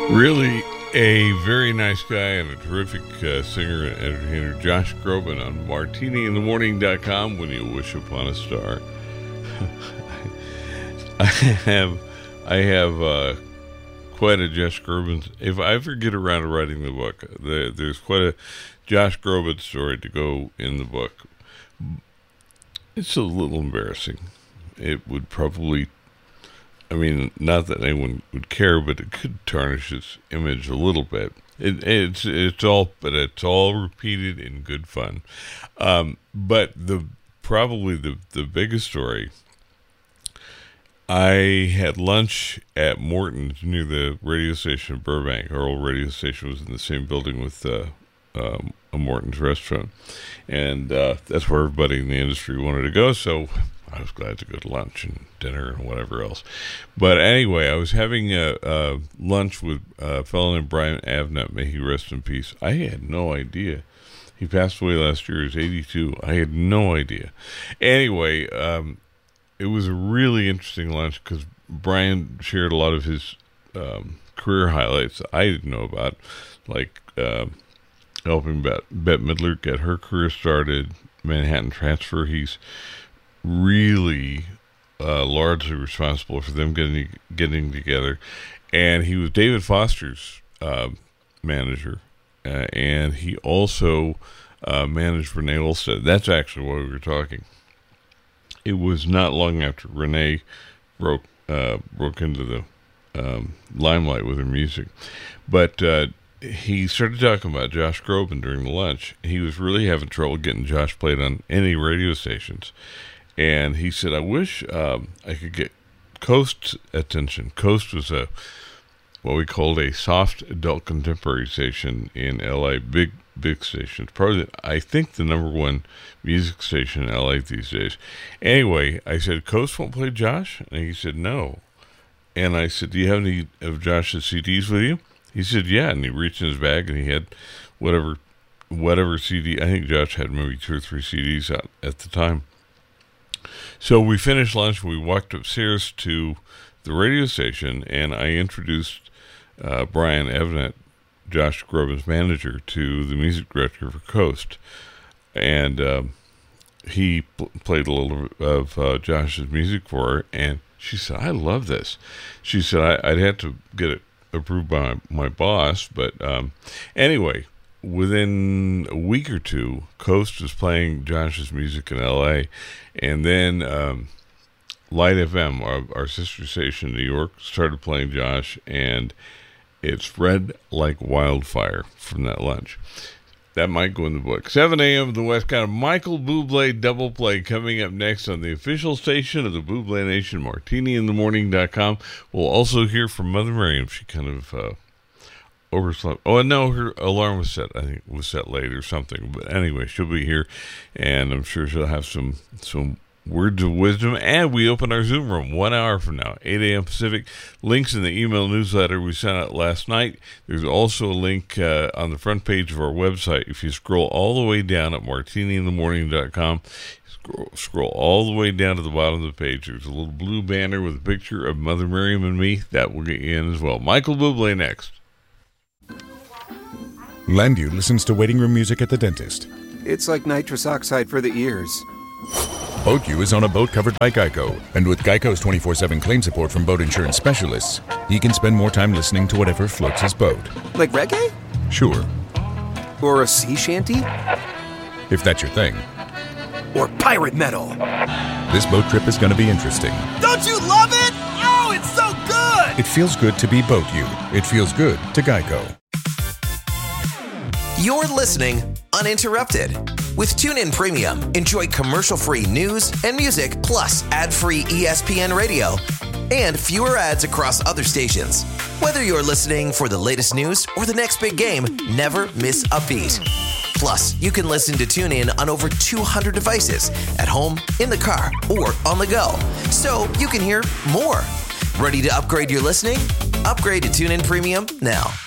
Really a very nice guy and a terrific singer and entertainer, Josh Groban, on martiniinthemorning.com. When you wish upon a star. I have quite a Josh Groban. If I ever get around to writing the book, there's quite a Josh Groban story to go in the book. It's a little embarrassing. It would probably, I mean, not that anyone would care, but it could tarnish its image a little bit. It's all repeated in good fun. But probably the biggest story. I had lunch at Morton's near the radio station in Burbank. Our old radio station was in the same building with a Morton's restaurant, and that's where everybody in the industry wanted to go. So I was glad to go to lunch and dinner and whatever else. But anyway, I was having a lunch with a fellow named Brian Avnet. May he rest in peace. I had no idea. He passed away last year. He was 82. I had no idea. Anyway, it was a really interesting lunch because Brian shared a lot of his career highlights I didn't know about, like helping Bette Midler get her career started, Manhattan Transfer. He's really largely responsible for them getting together, and he was David Foster's manager, and he also managed Renee Olstead. That's actually why we were talking. It was not long after Renee broke into the limelight with her music, but he started talking about Josh Groban during the lunch. He was really having trouble getting Josh played on any radio stations. And he said, I wish I could get Coast's attention. Coast was what we called a soft adult contemporary station in L.A., big station. Probably, I think, the number one music station in L.A. these days. Anyway, I said, Coast won't play Josh? And he said, no. And I said, do you have any of Josh's CDs with you? He said, yeah. And he reached in his bag and he had whatever CD. I think Josh had maybe 2 or 3 CDs out at the time. So we finished lunch, we walked upstairs to the radio station, and I introduced Brian Avnet, Josh Groban's manager, to the music director for Coast. And he played a little of Josh's music for her, and she said, I love this. She said, I'd have to get it approved by my boss, but anyway, within a week or two, Coast was playing Josh's music in L.A., and then Light FM, our sister station in New York, started playing Josh, and it spread like wildfire from that lunch. That might go in the book. 7 a.m. the West Coast. Michael Bublé double play coming up next on the official station of the Bublé Nation, martiniinthemorning.com. We'll also hear from Mother Miriam. She kind of overslept. Oh, no, her alarm was set. I think it was set late or something. But anyway, she'll be here, and I'm sure she'll have some words of wisdom. And we open our Zoom room 1 hour from now, 8 a.m. Pacific. Links in the email newsletter we sent out last night. There's also a link on the front page of our website. If you scroll all the way down at martiniinthemorning.com, scroll all the way down to the bottom of the page. There's a little blue banner with a picture of Mother Miriam and me. That will get you in as well. Michael Bublé next. Landu listens to waiting room music at the dentist. It's like nitrous oxide for the ears. BoatU is on a boat covered by Geico, and with Geico's 24/7 claim support from boat insurance specialists, he can spend more time listening to whatever floats his boat. Like reggae? Sure. Or a sea shanty? If that's your thing. Or pirate metal? This boat trip is going to be interesting. Don't you love it? Oh, it's so good! It feels good to be BoatU. It feels good to Geico. You're listening uninterrupted. With TuneIn Premium, enjoy commercial-free news and music, plus ad-free ESPN radio and fewer ads across other stations. Whether you're listening for the latest news or the next big game, never miss a beat. Plus, you can listen to TuneIn on over 200 devices, at home, in the car, or on the go. So you can hear more. Ready to upgrade your listening? Upgrade to TuneIn Premium now.